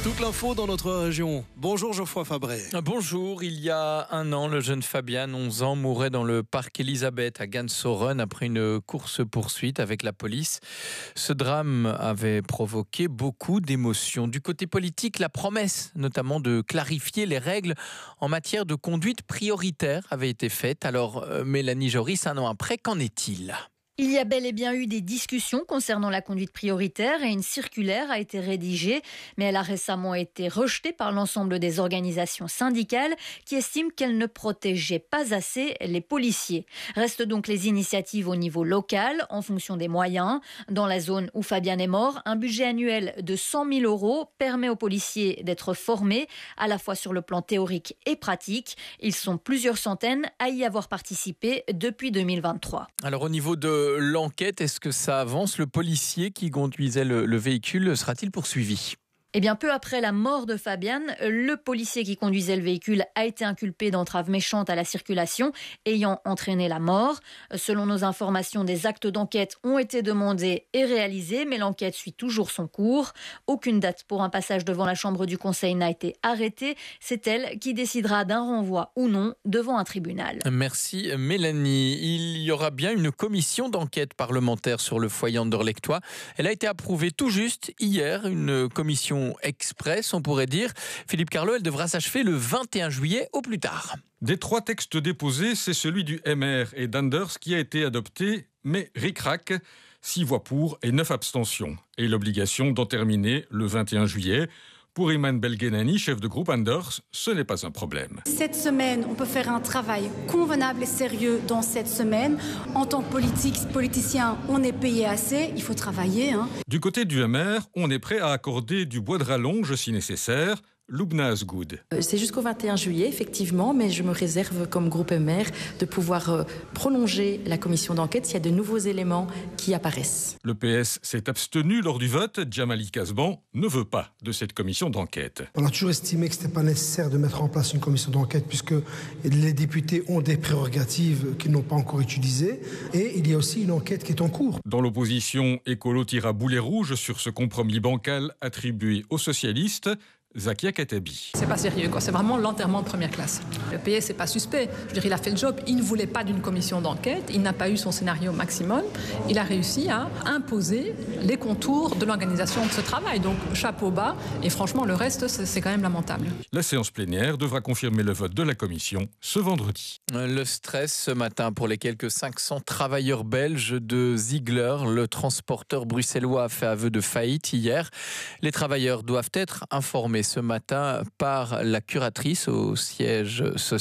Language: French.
Toute l'info dans notre région. Bonjour Geoffroy Fabré. Bonjour, il y a un an, le jeune Fabian, 11 ans, mourait dans le parc Elisabeth à Gansoren après une course-poursuite avec la police. Ce drame avait provoqué beaucoup d'émotions. Du côté politique, la promesse notamment de clarifier les règles en matière de conduite prioritaire avait été faite. Alors Mélanie Joris, un an après, qu'en est-il ? Il y a bel et bien eu des discussions concernant la conduite prioritaire et une circulaire a été rédigée, mais elle a récemment été rejetée par l'ensemble des organisations syndicales qui estiment qu'elle ne protégeait pas assez les policiers. Restent donc les initiatives au niveau local, en fonction des moyens. Dans la zone où Fabian est mort, un budget annuel de 100 000 € permet aux policiers d'être formés, à la fois sur le plan théorique et pratique. Ils sont plusieurs centaines à y avoir participé depuis 2023. Alors au niveau de l'enquête, est-ce que ça avance ? Le policier qui conduisait le véhicule sera-t-il poursuivi ? Eh bien, peu après la mort de Fabian, le policier qui conduisait le véhicule a été inculpé d'entrave méchante à la circulation, ayant entraîné la mort. Selon nos informations, des actes d'enquête ont été demandés et réalisés, mais l'enquête suit toujours son cours. Aucune date pour un passage devant la chambre du conseil n'a été arrêtée. C'est elle qui décidera d'un renvoi ou non devant un tribunal. Merci Mélanie. Il y aura bien une commission d'enquête parlementaire sur le foyer anderlechtois. Elle a été approuvée tout juste hier, une commission express, on pourrait dire. Philippe Carlo, elle devra s'achever le 21 juillet au plus tard. Des 3 textes déposés, c'est celui du MR et d'Anders qui a été adopté, mais ric-rac, 6 voix pour et 9 abstentions. Et l'obligation d'en terminer le 21 juillet. Pour Iman Belgenani, chef de groupe Anders, ce n'est pas un problème. Cette semaine, on peut faire un travail convenable et sérieux dans cette semaine. En tant que politicien, on est payé assez, il faut travailler. Du côté du MR, on est prêt à accorder du bois de rallonge si nécessaire. Lubna Asgoud. C'est jusqu'au 21 juillet, effectivement, mais je me réserve comme groupe MR de pouvoir prolonger la commission d'enquête s'il y a de nouveaux éléments qui apparaissent. Le PS s'est abstenu lors du vote. Djamali Kasban ne veut pas de cette commission d'enquête. On a toujours estimé que ce n'était pas nécessaire de mettre en place une commission d'enquête puisque les députés ont des prérogatives qu'ils n'ont pas encore utilisées et il y a aussi une enquête qui est en cours. Dans l'opposition, Écolo tire à boulet rouge sur ce compromis bancal attribué aux socialistes. Zakia Katabi. C'est pas sérieux, quoi. C'est vraiment l'enterrement de première classe. Le PS n'est pas suspect. Je veux dire, il a fait le job. Il ne voulait pas d'une commission d'enquête. Il n'a pas eu son scénario maximum. Il a réussi à imposer les contours de l'organisation de ce travail. Donc, chapeau bas. Et franchement, le reste, c'est quand même lamentable. La séance plénière devra confirmer le vote de la commission ce vendredi. Le stress ce matin pour les quelques 500 travailleurs belges de Ziegler. Le transporteur bruxellois a fait aveu de faillite hier. Les travailleurs doivent être informés ce matin par la curatrice au siège social.